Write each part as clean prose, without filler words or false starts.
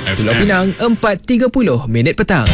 Pulau Pinang 4.30 minit petang.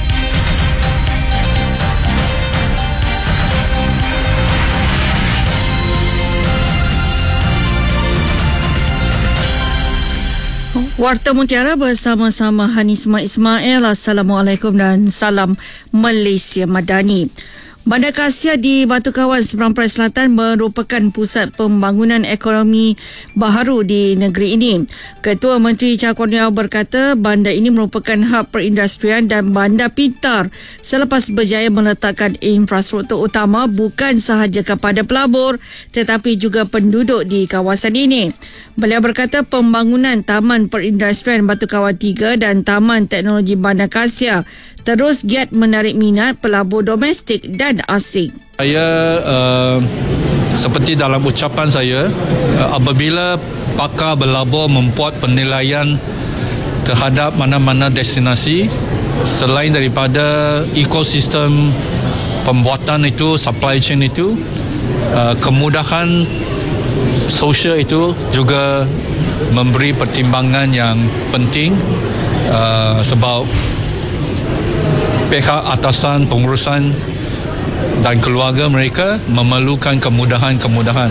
Warta Mutiara bersama-sama Hanisma Ismail. Assalamualaikum dan salam Malaysia Madani. Bandar Kasia di Batu Kawan, Seberang Perai Selatan merupakan pusat pembangunan ekonomi baharu di negeri ini. Ketua Menteri Cakwan Riau berkata bandar ini merupakan hub perindustrian dan bandar pintar selepas berjaya meletakkan infrastruktur utama bukan sahaja kepada pelabur tetapi juga penduduk di kawasan ini. Beliau berkata pembangunan Taman Perindustrian Batu Kawan 3 dan Taman Teknologi Bandar Kasia terus giat menarik minat pelabur domestik dan asing. Saya seperti dalam ucapan saya, apabila pakar berlabur membuat penilaian terhadap mana-mana destinasi, selain daripada ekosistem pembuatan itu, supply chain itu, kemudahan sosial itu juga memberi pertimbangan yang penting, sebab pihak atasan pengurusan dan keluarga mereka memerlukan kemudahan-kemudahan.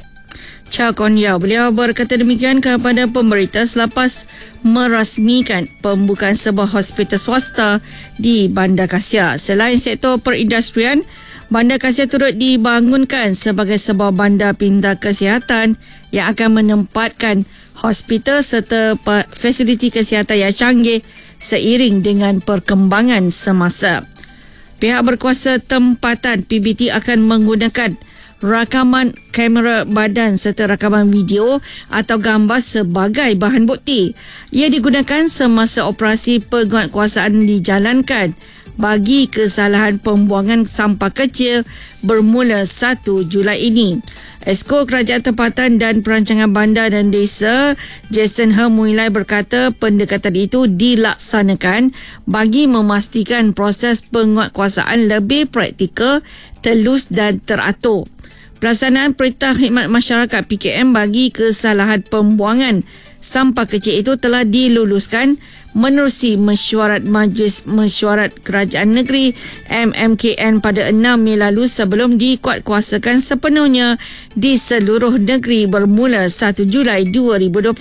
Cakwan Riau, beliau berkata demikian kepada pemberita selepas merasmikan pembukaan sebuah hospital swasta di Bandar Kasia. Selain sektor perindustrian, Bandar Kasia turut dibangunkan sebagai sebuah bandar pintar kesihatan yang akan menempatkan hospital serta fasiliti kesihatan yang canggih seiring dengan perkembangan semasa. Pihak berkuasa tempatan PBT akan menggunakan rakaman kamera badan serta rakaman video atau gambar sebagai bahan bukti. Ia digunakan semasa operasi penguatkuasaan dijalankan bagi kesalahan pembuangan sampah kecil bermula 1 Julai ini. Esko Kerajaan Tempatan dan Perancangan Bandar dan Desa Jason Hermuilai berkata pendekatan itu dilaksanakan bagi memastikan proses penguatkuasaan lebih praktikal, telus dan teratur. Pelaksanaan Perintah Khidmat Masyarakat PKM bagi kesalahan pembuangan sampah kecil itu telah diluluskan menerusi mesyuarat Majlis Mesyuarat Kerajaan Negeri MMKN pada 6 Mei lalu sebelum dikuatkuasakan sepenuhnya di seluruh negeri bermula 1 Julai 2026.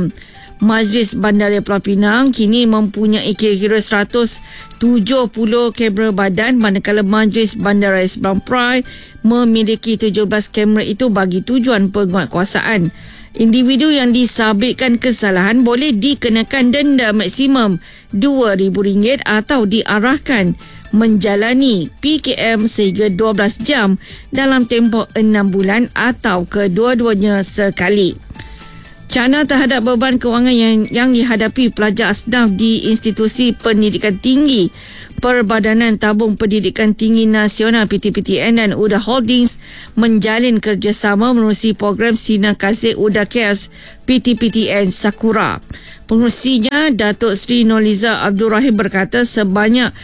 Majlis Bandaraya Pulau Pinang kini mempunyai kira-kira 170 kamera badan, manakala Majlis Bandaraya Seberang Perai memiliki 17 kamera itu bagi tujuan penguatkuasaan. Individu yang disabitkan kesalahan boleh dikenakan denda maksimum RM2,000 atau diarahkan menjalani PKM sehingga 12 jam dalam tempoh 6 bulan atau kedua-duanya sekali. Cara terhadap beban kewangan yang dihadapi pelajar asnaf di institusi pendidikan tinggi Perbadanan Tabung Pendidikan Tinggi Nasional PTPTN dan UDA Holdings menjalin kerjasama menerusi program Sinar Kasih UDA Cares PTPTN Sakura. Pengerusinya Datuk Seri Noliza Abdul Rahim berkata sebanyak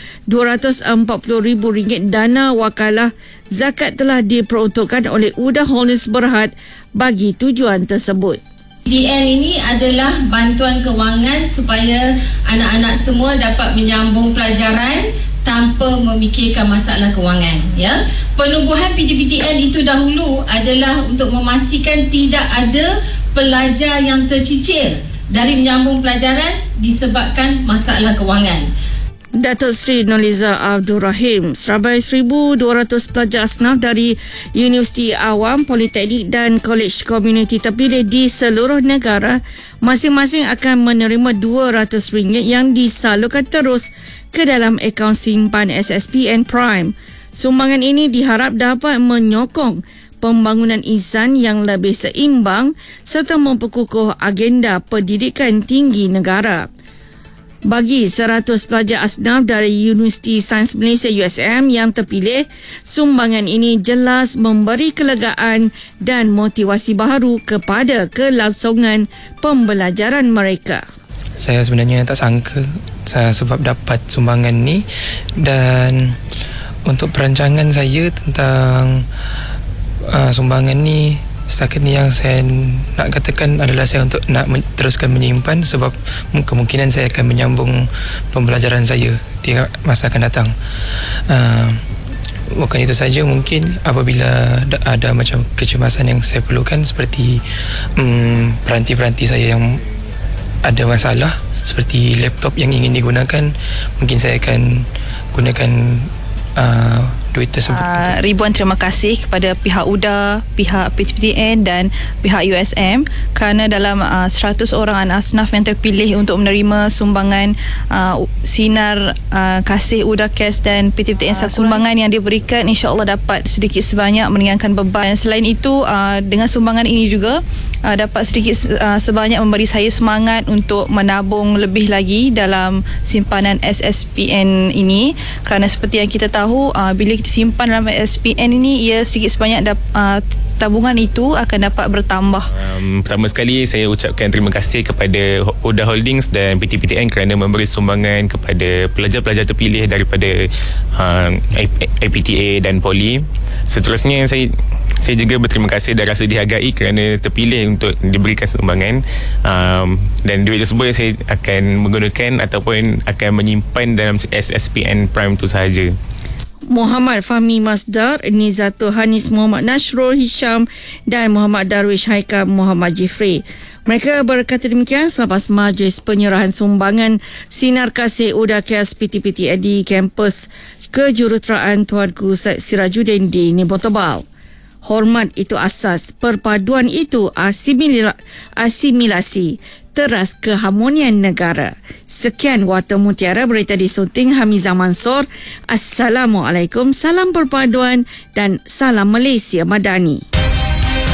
RM240,000 dana wakalah zakat telah diperuntukkan oleh UDA Holdings Berhad bagi tujuan tersebut. PTPTN ini adalah bantuan kewangan supaya anak-anak semua dapat menyambung pelajaran tanpa memikirkan masalah kewangan. Ya, penubuhan PTPTN itu dahulu adalah untuk memastikan tidak ada pelajar yang tercicir dari menyambung pelajaran disebabkan masalah kewangan. Datuk Seri Noliza Abdul Rahim, Serabai 1,200 pelajar asnaf dari Universiti Awam, Politeknik dan Kolej Komuniti terpilih di seluruh negara masing-masing akan menerima RM200 yang disalurkan terus ke dalam akaun simpan SSPN Prime. Sumbangan ini diharap dapat menyokong pembangunan insan yang lebih seimbang serta memperkukuh agenda pendidikan tinggi negara. Bagi 100 pelajar asnaf dari Universiti Sains Malaysia USM yang terpilih, sumbangan ini jelas memberi kelegaan dan motivasi baharu kepada kelangsungan pembelajaran mereka. Saya sebenarnya tak sangka sebab dapat sumbangan ni, dan untuk perancangan saya tentang sumbangan ni, Setakat ni yang saya nak katakan adalah saya untuk nak teruskan menyimpan, sebab kemungkinan saya akan menyambung pembelajaran saya di masa akan datang. Bukan itu saja, mungkin apabila ada macam kecemasan yang saya perlukan, seperti peranti-peranti saya yang ada masalah, seperti laptop yang ingin digunakan, mungkin saya akan gunakan duit tersebut. Ribuan terima kasih kepada pihak UDA, pihak PTPTN dan pihak USM kerana dalam 100 orang anak asnaf yang terpilih untuk menerima sumbangan Sinar Kasih UDA CAS dan PTPTN, sumbangan yang diberikan insya-Allah dapat sedikit sebanyak meringankan beban. Selain itu, dengan sumbangan ini juga dapat sedikit sebanyak memberi saya semangat untuk menabung lebih lagi dalam simpanan SSPN ini, kerana seperti yang kita tahu, bila kita simpan dalam SPN ini, ia sedikit sebanyak tabungan itu akan dapat bertambah. Pertama sekali saya ucapkan terima kasih kepada UDA Holdings dan PTPTN kerana memberi sumbangan kepada pelajar-pelajar terpilih daripada APTA dan Poli. Seterusnya saya juga berterima kasih dan rasa dihargai kerana terpilih untuk diberikan sumbangan, dan duit tersebut saya akan menggunakan ataupun akan menyimpan dalam SSPN Prime itu sahaja. Muhammad Fahmi Masdar, Nizatul Hanis Muhammad Nasrul Hisham dan Muhammad Darwish Haikal Muhammad Jifri. Mereka berkata demikian selepas majlis penyerahan sumbangan Sinar Kasih UDA CAS PTPTN di kampus Kejuruteraan Tuanku Syed Sirajuddin di Nimbol Tebal. Hormat itu asas, perpaduan itu asimilasi, teras keharmonian negara. Sekian Warta Mutiara, berita disunting Hamizah Mansor. Assalamualaikum, salam perpaduan dan salam Malaysia Madani.